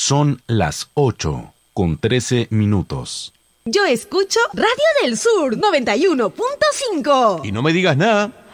Son las 8:13. Yo escucho Radio del Sur 91.5. Y no me digas nada.